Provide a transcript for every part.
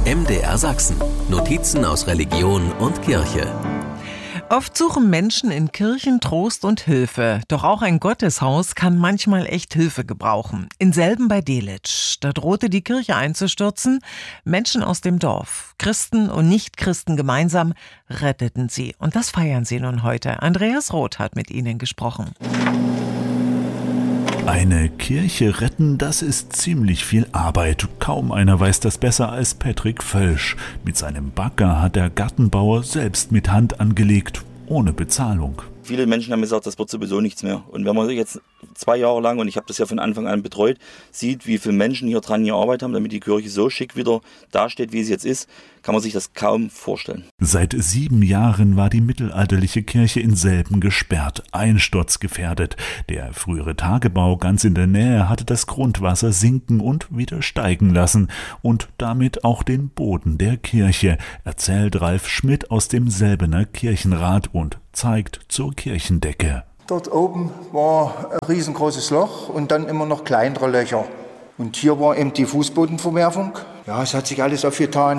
MDR Sachsen. Notizen aus Religion und Kirche. Oft suchen Menschen in Kirchen Trost und Hilfe. Doch auch ein Gotteshaus kann manchmal echt Hilfe gebrauchen. In Selben bei Delitzsch. Da drohte die Kirche einzustürzen. Menschen aus dem Dorf, Christen und Nichtchristen gemeinsam, retteten sie. Und das feiern sie nun heute. Andreas Roth hat mit ihnen gesprochen. Eine Kirche retten, das ist ziemlich viel Arbeit. Kaum einer weiß das besser als Patrick Völsch. Mit seinem Bagger hat der Gartenbauer selbst mit Hand angelegt, ohne Bezahlung. Viele Menschen haben gesagt, das wird sowieso nichts mehr. Und wenn man jetzt 2 Jahre lang, und ich habe das ja von Anfang an betreut, sieht, wie viele Menschen hier dran gearbeitet haben, damit die Kirche so schick wieder dasteht, wie sie jetzt ist, kann man sich das kaum vorstellen. Seit 7 Jahren war die mittelalterliche Kirche in Selben gesperrt, einsturzgefährdet. Der frühere Tagebau ganz in der Nähe hatte das Grundwasser sinken und wieder steigen lassen und damit auch den Boden der Kirche, erzählt Ralf Schmidt aus dem Selbener Kirchenrat und zeigt zur Kirchendecke. Dort oben war ein riesengroßes Loch und dann immer noch kleinere Löcher. Und hier war eben die Fußbodenverwerfung. Ja, es hat sich alles aufgetan.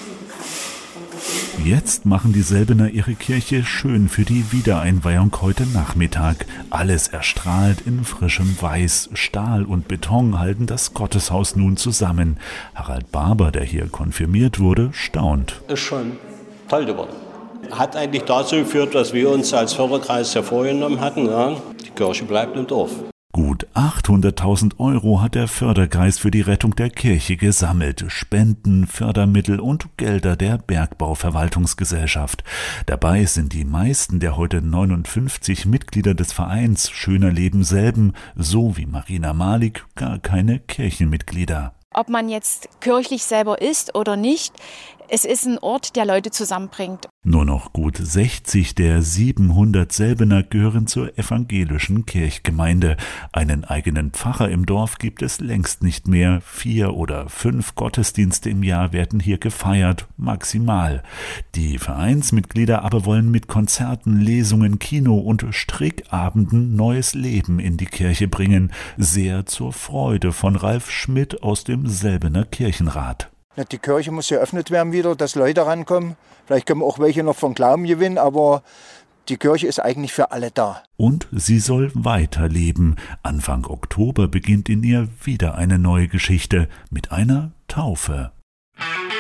Jetzt machen die Selbener ihre Kirche schön für die Wiedereinweihung heute Nachmittag. Alles erstrahlt in frischem Weiß. Stahl und Beton halten das Gotteshaus nun zusammen. Harald Barber, der hier konfirmiert wurde, staunt. Ist schon toll geworden. Hat eigentlich dazu geführt, was wir uns als Förderkreis ja vorgenommen hatten. Ja, die Kirche bleibt im Dorf. Gut 800.000 € hat der Förderkreis für die Rettung der Kirche gesammelt. Spenden, Fördermittel und Gelder der Bergbauverwaltungsgesellschaft. Dabei sind die meisten der heute 59 Mitglieder des Vereins Schöner Leben Selben, so wie Marina Malik, gar keine Kirchenmitglieder. Ob man jetzt kirchlich selber ist oder nicht, es ist ein Ort, der Leute zusammenbringt. Nur noch gut 60 der 700 Selbener gehören zur evangelischen Kirchgemeinde. Einen eigenen Pfarrer im Dorf gibt es längst nicht mehr. 4 oder 5 Gottesdienste im Jahr werden hier gefeiert, maximal. Die Vereinsmitglieder aber wollen mit Konzerten, Lesungen, Kino und Strickabenden neues Leben in die Kirche bringen. Sehr zur Freude von Ralf Schmidt aus dem Selbener Kirchenrat. Die Kirche muss geöffnet werden wieder, dass Leute rankommen. Vielleicht können auch welche noch vom Glauben gewinnen, aber die Kirche ist eigentlich für alle da. Und sie soll weiterleben. Anfang Oktober beginnt in ihr wieder eine neue Geschichte mit einer Taufe.